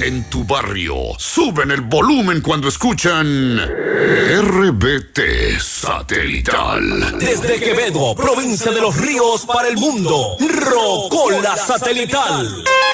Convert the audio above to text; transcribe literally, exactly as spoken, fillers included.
en tu barrio. Suben el volumen cuando escuchan R B T Satelital. Desde Quevedo, provincia de Los Ríos, para el mundo. Rocola Satelital.